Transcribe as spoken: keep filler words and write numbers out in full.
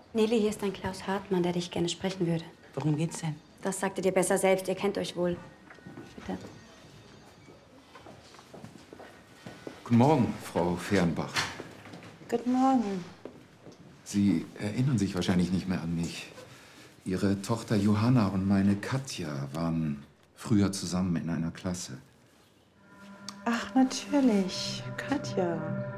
Nele, hier ist ein Klaus Hartmann, der dich gerne sprechen würde. Worum geht's denn? Das sagt ihr dir besser selbst. Ihr kennt euch wohl. Bitte. Guten Morgen, Frau Fehrenbach. Guten Morgen. Sie erinnern sich wahrscheinlich nicht mehr an mich. Ihre Tochter Johanna und meine Katja waren früher zusammen in einer Klasse. Ach, natürlich. Katja.